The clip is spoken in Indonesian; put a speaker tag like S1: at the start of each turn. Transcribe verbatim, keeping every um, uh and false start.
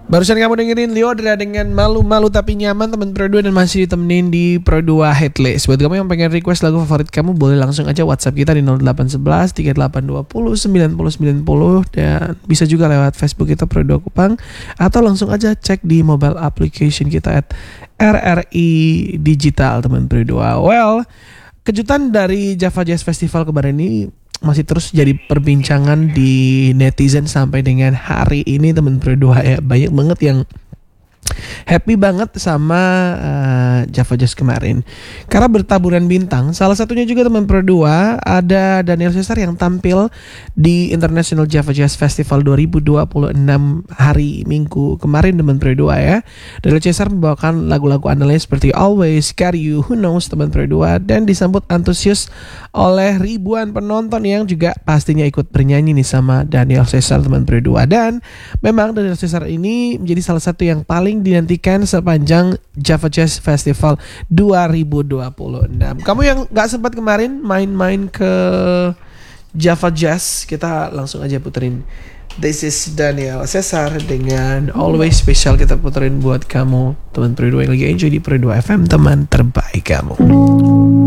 S1: Barusan kamu dengerin Lyodra dengan Malu-Malu Tapi Nyaman, teman Pro dua, dan masih ditemenin di Pro dua Headlist. Buat kamu yang pengen request lagu favorit kamu, boleh langsung aja WhatsApp kita di nol delapan satu satu tiga delapan dua nol sembilan nol sembilan nol, dan bisa juga lewat Facebook kita Pro dua Kupang, atau langsung aja cek di mobile application kita at R R I Digital, teman Pro dua. Well, kejutan dari Java Jazz Festival kemarin ini masih terus jadi perbincangan di netizen sampai dengan hari ini, teman Pro dua ya. Banyak banget yang happy banget sama uh, Java Jazz kemarin karena bertaburan bintang. Salah satunya juga teman Pro dua, ada Daniel Caesar yang tampil di International Java Jazz Festival dua ribu dua puluh enam hari Minggu kemarin, teman Pro dua ya. Daniel Caesar membawakan lagu-lagu andalannya seperti Always, Carry You, Who Knows, teman Pro dua, dan disambut antusias oleh ribuan penonton yang juga pastinya ikut bernyanyi nih sama Daniel Caesar, teman Pro dua. Dan memang Daniel Caesar ini menjadi salah satu yang paling dinantikan sepanjang Java Jazz Festival dua ribu dua puluh enam. Kamu yang gak sempat kemarin main-main ke Java Jazz, kita langsung aja puterin This is Daniel Caesar dengan Always Special. Kita puterin buat kamu, teman Pro dua yang lagi enjoy di Pro dua F M, teman terbaik kamu.